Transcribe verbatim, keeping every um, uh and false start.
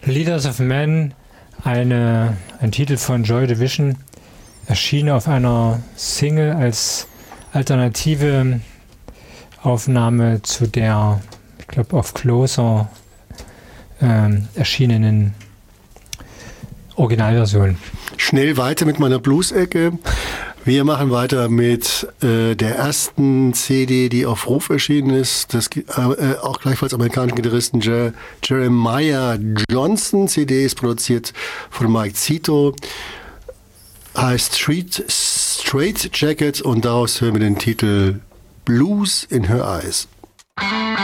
Leaders of Men, eine, ein Titel von Joy Division, erschien auf einer Single als alternative Aufnahme zu der, ich glaube, auf Closer ähm, erschienenen Originalversion. Schnell weiter mit meiner Blues-Ecke. Wir machen weiter mit äh, der ersten C D, die auf Ruf erschienen ist. Das äh, auch gleichfalls amerikanischen Gitarristen Jer- Jeremiah Johnson. C D ist produziert von Mike Zito. Heißt Street, Straight Jacket und daraus hören wir den Titel Blues in Her Eyes.